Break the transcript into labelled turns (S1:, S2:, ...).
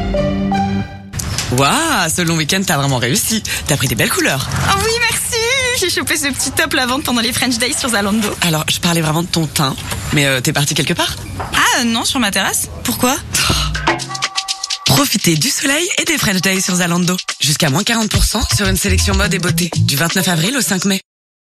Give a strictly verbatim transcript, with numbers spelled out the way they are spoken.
S1: Waouh, ce long week-end, t'as vraiment réussi. T'as pris des belles couleurs.
S2: Oh oui, merci. J'ai chopé ce petit top lavande pendant les French Days sur Zalando.
S1: Alors, je parlais vraiment de ton teint, mais euh, t'es parti quelque part?
S2: Ah non, sur ma terrasse. Pourquoi?
S1: Profitez du soleil et des French Days sur Zalando. Jusqu'à moins quarante pour cent sur une sélection mode et beauté. Du vingt-neuf avril au cinq mai.